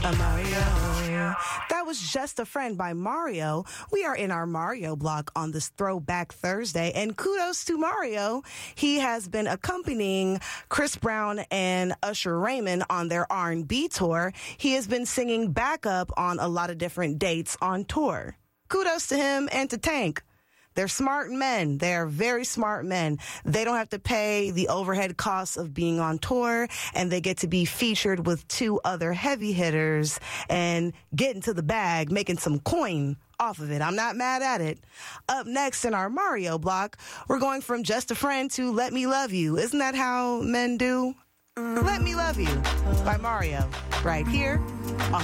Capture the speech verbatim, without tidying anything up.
A Mario. That was Just a Friend by Mario. We are in our Mario block on this Throwback Thursday, and kudos to Mario. He has been accompanying Chris Brown and Usher Raymond on their R and B tour. He has been singing backup on a lot of different dates on tour. Kudos to him and to Tank. They're smart men. They're very smart men. They don't have to pay the overhead costs of being on tour, and they get to be featured with two other heavy hitters and get into the bag, making some coin off of it. I'm not mad at it. Up next in our Mario block, we're going from Just a Friend to Let Me Love You. Isn't that how men do? Let Me Love You by Mario, right here on